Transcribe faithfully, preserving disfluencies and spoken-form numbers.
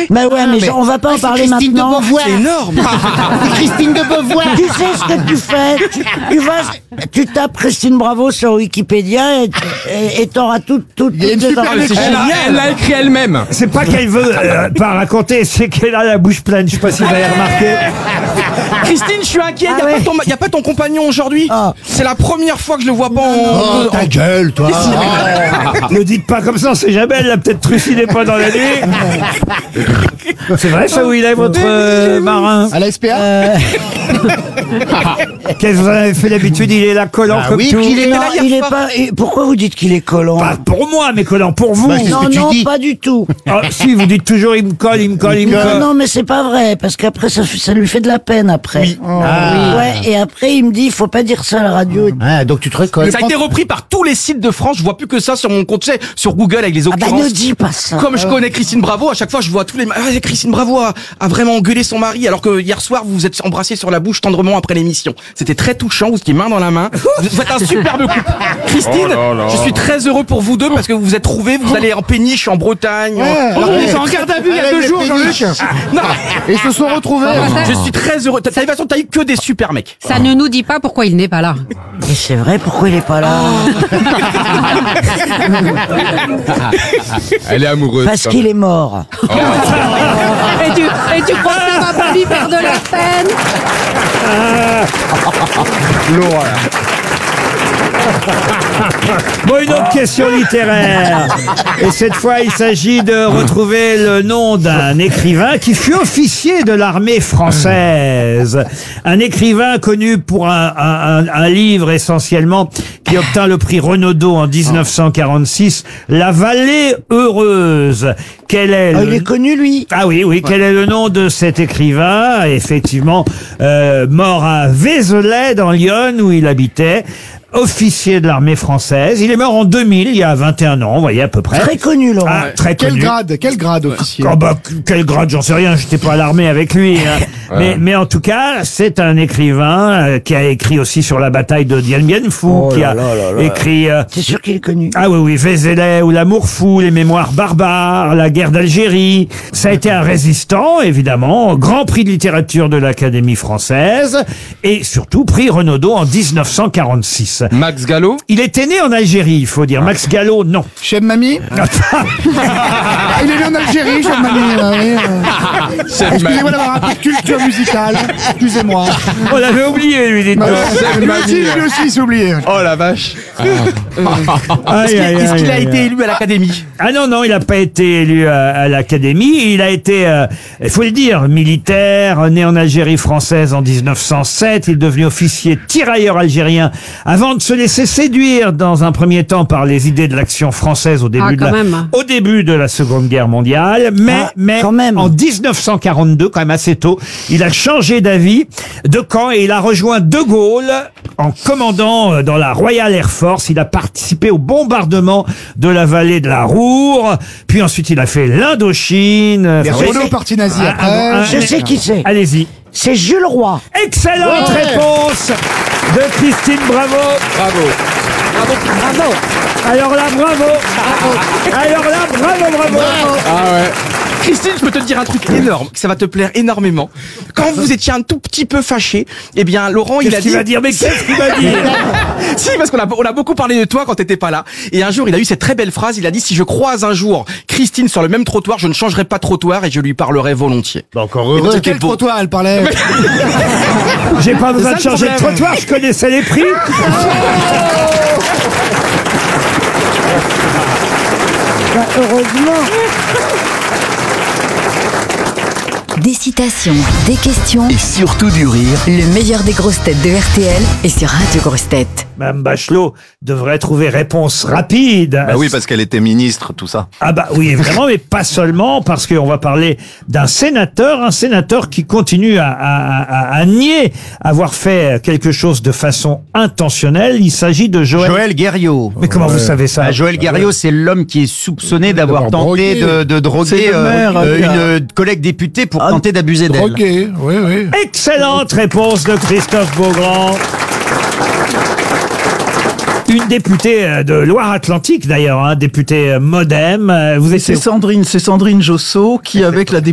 Bah ouais, mais, mais- on va pas en c'est parler Christine de maintenant. Beauvoir. C'est énorme. C'est Christine de Beauvoir. Tu sais ce que tu fais tu, tu vas, tu tapes Christine Bravo sur Wikipédia et et- et t'auras tout, tout, Il y a toutes une les super informations. méchante. Elle l'a- elle l'a écrit elle-même. C'est pas qu'elle veut euh, pas raconter, c'est qu'elle a la bouche pleine. Je sais pas si vous avez remarqué. Christine, je suis inquiet. Ah Il ouais. n'y a pas ton compagnon aujourd'hui. Ah. C'est la première fois que je le vois pas en. Oh, ta gueule, toi. Ne dites pas comme ça, on sait jamais, elle l'a peut-être trucidé pas dans la nuit. C'est vrai ça où il est votre euh, marin? À la S P A Euh, Qu'est-ce que vous en avez fait d'habitude? Il est là collant Ah comme oui, tout. qu'il est non, là hier il est soir. pas. et Pourquoi vous dites qu'il est collant? Pas pour moi, mais collant pour vous. Bah, c'est ce Non, que tu non, dis. pas du tout. Ah, si, vous dites toujours il me colle, il me colle, il me Non, colle. non, mais c'est pas vrai, parce qu'après, ça, fait- ça lui fait de la peine, après. Oui. Ah. Ouais, et après, il me dit, faut pas dire ça à la radio. Ah, donc tu te récoltes. Ça a été repris par tous les sites de France. Je vois plus que ça sur mon compte, tu sais, sur Google avec les Ah bah, occurrences. ne dis pas ça. Comme je connais Christine Bravo, à chaque fois je vois tous les. Ah, Christine Bravo a, a vraiment engueulé son mari, alors que hier soir vous vous êtes embrassés sur la bouche tendrement après l'émission. C'était très touchant, vous étiez main dans la main. Vous faites un superbe couple. Christine, je suis très heureux pour vous deux parce que vous vous êtes trouvés. Vous allez en péniche en Bretagne. en- ouais. on était en garde à vue il y a Elle deux aime jours, les Jean-Luc. péniches. Non, Et ils se sont retrouvés. je suis très heureux. T'as t'as de toute façon, t'as eu que des super mecs. Ça ne nous dit pas pourquoi il n'est pas là. Et c'est vrai, pourquoi il est pas là? Elle est amoureuse. Parce quand qu'il même. est mort. Et tu, et tu crois que ça va pas lui faire de la peine? Bon, une autre question littéraire. Et cette fois, il s'agit de retrouver le nom d'un écrivain qui fut officier de l'armée française. Un écrivain connu pour un, un- un- un livre essentiellement qui obtint le prix Renaudot en dix-neuf cent quarante-six, La Vallée heureuse. Quel est Ah, le... il est connu, lui. Ah oui, oui. Quel est le nom de cet écrivain? Effectivement, euh, mort à Vézelay, dans l'Yonne, où il habitait. Officier de l'armée française. Il est mort en deux mille, il y a vingt et un ans, vous voyez, à peu près. Très connu, Laurent. Ah, très Quel connu. grade Quel grade officier Oh bah, quel grade, j'en sais rien, j'étais pas à l'armée avec lui. hein. mais, mais en tout cas, c'est un écrivain euh, qui a écrit aussi sur la bataille de Dien Bien Phu, Oh qui là a là là là. écrit... euh, C'est sûr qu'il est connu. ah oui, oui, Vézelay ou l'amour fou, les mémoires barbares, la guerre d'Algérie. Ça a été un résistant, évidemment, grand prix de littérature de l'Académie française et surtout prix Renaudot en dix-neuf cent quarante-six. Max Gallo. Il était né en Algérie, il faut dire. Max Gallo, non. Chef Mamie Ah, il est né en Algérie, Chef Mamie. euh, oui, euh. Excusez-moi d'avoir un peu de culture musicale. Excusez-moi. On l'avait oublié, lui, dites-donc. Lui aussi, lui aussi, il s'est oublié. Oh la vache. Aïe, Est-ce qu'il aïe, est-ce aïe, qu'il a aïe, été aïe. élu à l'Académie? Ah non, non, il n'a pas été élu à, à l'Académie. Il a été, euh, il faut le dire, militaire, né en Algérie française en dix-neuf cent sept. Il est devenu officier tirailleur algérien avant de se laisser séduire dans un premier temps par les idées de l'action française au début, Ah, de, la, quand même. au début de la Seconde Guerre mondiale. Mais, Ah, mais quand même. en dix-neuf cent quarante-deux, quand même assez tôt, il a changé d'avis de camp et il a rejoint De Gaulle en commandant euh, dans la Royal Air Force. Il a participé au bombardement de la vallée de la Roure. Puis ensuite, il a fait l'Indochine. Il est Enfin, retourné oui. au parti nazi Ah, après. ah, bon, Je ah, sais qui c'est. Allez-y. C'est Jules Roy. Excellente Ouais. réponse de Christine Bravo. Bravo. Bravo. Alors là, bravo. Alors là, bravo, bravo. Ah ouais. Christine, je peux te dire un truc énorme, que ça va te plaire énormément. Quand vous étiez un tout petit peu fâché, eh bien, Laurent, il Qu'est-ce a qu'il dit... va dire? Mais qu'est-ce qu'il va dire? Si, parce qu'on a, on a beaucoup parlé de toi quand t'étais pas là. Et un jour, il a eu cette très belle phrase. Il a dit, si je croise un jour Christine sur le même trottoir, je ne changerai pas de trottoir et je lui parlerai volontiers. Bah encore Et donc, heureux. c'était Quel beau. trottoir elle parlait J'ai pas besoin de ça, le changer de problème. trottoir, je connaissais les prix. Bah, heureusement. Des citations, des questions, Et surtout du rire. le meilleur des grosses têtes de R T L est sur Radio Grosses Têtes. Mme Bachelot devrait trouver réponse rapide. Bah oui, parce qu'elle était ministre, tout ça. Ah bah oui, évidemment, mais pas seulement, parce qu'on va parler d'un sénateur, un sénateur qui continue à, à, à, à nier avoir fait quelque chose de façon intentionnelle. Il s'agit de Joël... Joël Guerriau. Mais comment vous savez ça? Ah, Joël Guerriau, c'est l'homme qui est soupçonné d'avoir D'avoir tenté drogué. de, de C'est droguer le euh, maire, euh, euh, une collègue députée pour tenter d'abuser d'elle. Drogué, oui, oui. Excellente réponse de Christophe Beaugrand. Une députée euh, de Loire-Atlantique, d'ailleurs, hein, députée euh, MoDem. Euh, Vous C'est étiez... Sandrine, c'est Sandrine Josso qui, avec la députée